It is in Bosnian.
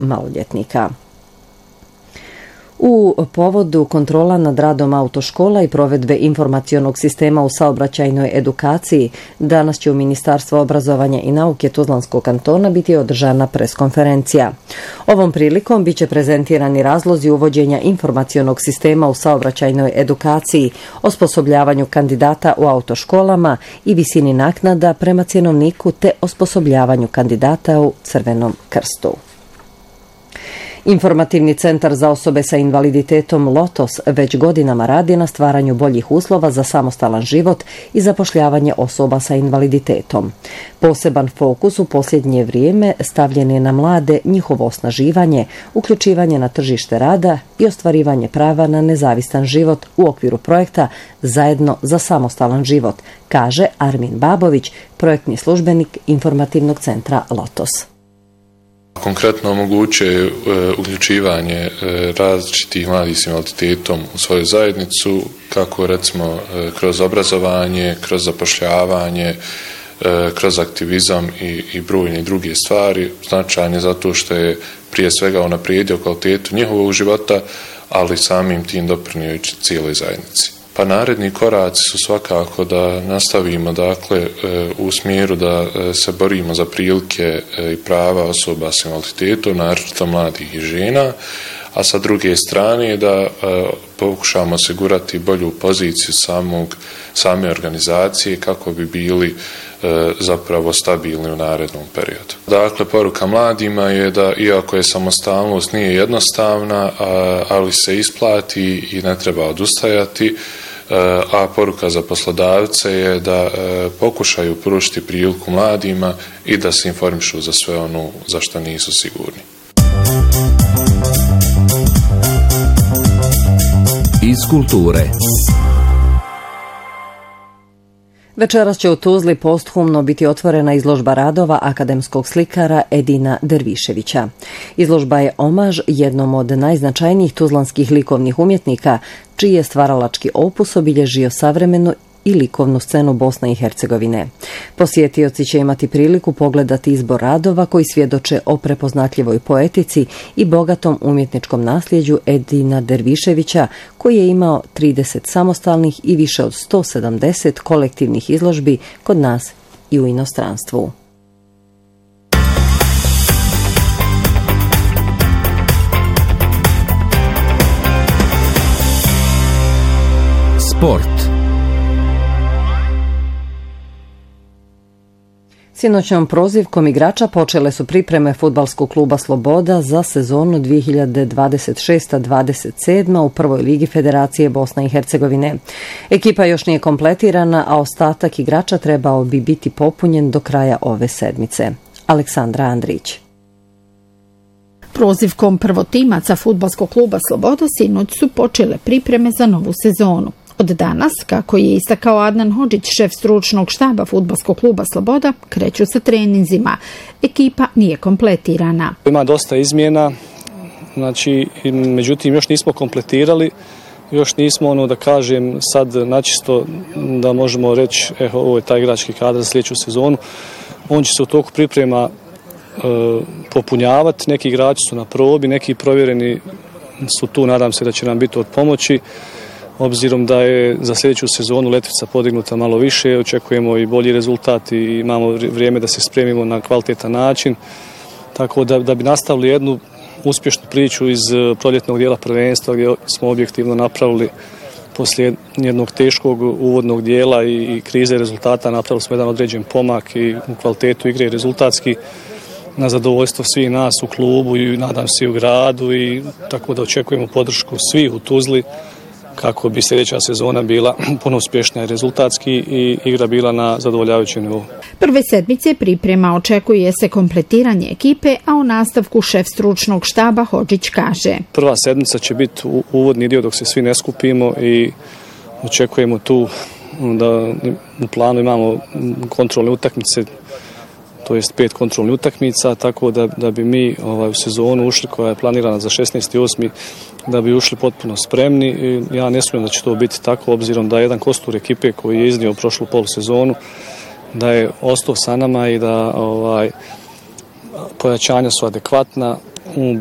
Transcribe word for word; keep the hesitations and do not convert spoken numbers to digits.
maloljetnika. U povodu kontrola nad radom autoškola i provedbe informacionog sistema u saobraćajnoj edukaciji, danas će u Ministarstvu obrazovanja i nauke Tuzlanskog kantona biti održana preskonferencija. Ovom prilikom biće prezentirani razlozi uvođenja informacionog sistema u saobraćajnoj edukaciji, osposobljavanju kandidata u autoškolama i visini naknada prema cjenovniku te osposobljavanju kandidata u Crvenom krstu. Informativni centar za osobe sa invaliditetom Lotos već godinama radi na stvaranju boljih uslova za samostalan život i zapošljavanje osoba sa invaliditetom. Poseban fokus u posljednje vrijeme stavljen je na mlade, njihovo osnaživanje, uključivanje na tržište rada i ostvarivanje prava na nezavistan život u okviru projekta Zajedno za samostalan život, kaže Armin Babović, projektni službenik Informativnog centra Lotos. Konkretno omogućuje e, uključivanje e, različitih mladih s invaliditetom u svoju zajednicu, kako recimo e, kroz obrazovanje, kroz zapošljavanje, e, kroz aktivizam i, i brojne druge stvari. Značajan je zato što je prije svega unaprijedio kvalitetu njihovog života, ali samim tim doprinio i cijeloj zajednici. Pa naredni koraci su svakako da nastavimo dakle u smjeru da se borimo za prilike i prava osoba s invaliditetom, naročito mladih i žena, a sa druge strane da pokušamo osigurati bolju poziciju samog, same organizacije kako bi bili zapravo stabilni u narednom periodu. Dakle, poruka mladima je da iako je samostalnost nije jednostavna, ali se isplati i ne treba odustajati, a poruka za poslodavce je da pokušaju pružiti priliku mladima i da se informišu za sve ono za što nisu sigurni. Iz kulture. Večeras će u Tuzli posthumno biti otvorena izložba radova akademskog slikara Edina Derviševića. Izložba je omaž jednom od najznačajnijih tuzlanskih likovnih umjetnika, čiji je stvaralački opus obilježio savremenu i likovnu scenu Bosne i Hercegovine. Posjetioci će imati priliku pogledati izbor radova koji svjedoče o prepoznatljivoj poetici i bogatom umjetničkom nasljeđu Edina Derviševića, koji je imao trideset samostalnih i više od sto sedamdeset kolektivnih izložbi kod nas i u inostranstvu. Sport. Sinoćnom prozivkom igrača počele su pripreme fudbalskog kluba Sloboda za sezonu dvije hiljade dvadeset šeste dvadeset sedam u prvoj ligi Federacije Bosne i Hercegovine. Ekipa još nije kompletirana, a ostatak igrača trebao bi biti popunjen do kraja ove sedmice. Aleksandra Andrić. Prozivkom prvotimaca fudbalskog kluba Sloboda sinoć su počele pripreme za novu sezonu. Od danas, kako je istakao Adnan Hodžić, šef stručnog štaba fudbalskog kluba Sloboda, kreću sa treninzima. Ekipa nije kompletirana. Ima dosta izmjena, znači, međutim još nismo kompletirali, još nismo, ono da kažem, sad načisto da možemo reći, evo, ovo je taj igrački kadar za sljedeću sezonu. On će se u toku priprema e, popunjavati, neki igrači su na probi, neki provjereni su tu, nadam se da će nam biti od pomoći. Obzirom da je za sljedeću sezonu letvica podignuta malo više, očekujemo i bolji rezultat i imamo vrijeme da se spremimo na kvalitetan način. Tako da, da bi nastavili jednu uspješnu priču iz proljetnog dijela prvenstva gdje smo objektivno napravili poslije jednog teškog uvodnog dijela i, i krize rezultata, napravili smo jedan određen pomak i u kvalitetu igre i rezultatski na zadovoljstvo svih nas u klubu i nadam se i u gradu, i tako da očekujemo podršku svih u Tuzli kako bi sljedeća sezona bila puno uspješnija i rezultatski i igra bila na zadovoljavajućem nivou. Prve sedmice priprema očekuje se kompletiranje ekipe, a u nastavku šef stručnog štaba Hodžić kaže. Prva sedmica će biti uvodni dio dok se svi ne skupimo i očekujemo tu da u planu imamo kontrolne utakmice, to jest pet kontrolnih utakmica, tako da, da bi mi ovaj, u sezonu ušli koja je planirana za šesnaesti osmi da bi ušli potpuno spremni. I ja ne smijem da će to biti tako, obzirom da je jedan kostur ekipe koji je iznio prošlu polusezonu, da je ostao sa nama i da ovaj, pojačanja su adekvatna. u